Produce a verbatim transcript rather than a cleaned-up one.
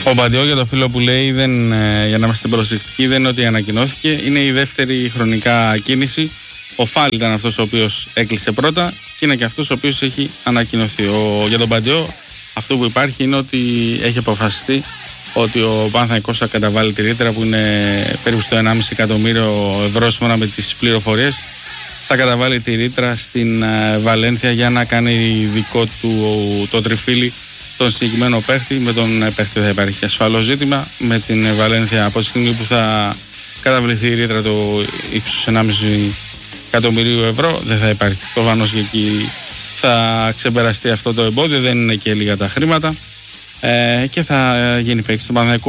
Ο Μπαντιό, για το φίλο που λέει, δεν, για να είμαστε προσεκτικοί, δεν είναι ότι ανακοινώθηκε. Είναι η δεύτερη χρονικά κίνηση. Ο Φάλ ήταν αυτός ο οποίος έκλεισε πρώτα και είναι και αυτός ο οποίος έχει ανακοινωθεί. Ο, για τον Μπαντιό, αυτό που υπάρχει είναι ότι έχει αποφασιστεί ότι ο Παναθηναϊκός θα καταβάλει τη ρήτρα που είναι περίπου στο ενάμιση εκατομμύριο ευρώ σύμφωνα με τις πληροφορίες. Θα καταβάλει τη ρήτρα στην Βαλένθια για να κάνει δικό του το τριφύλι τον συγκεκριμένο παίχτη. Με τον παίχτη θα υπάρχει ασφαλώς ζήτημα. Με την Βαλένθια από τη στιγμή που θα καταβληθεί η ρήτρα το ύψος ενάμιση εκατομμυρίου ευρώ δεν θα υπάρχει. Προφανώς και εκεί θα ξεπεραστεί αυτό το εμπόδιο, δεν είναι και λίγα τα χρήματα ε, και θα γίνει παίκτη στον Παναθηναϊκό.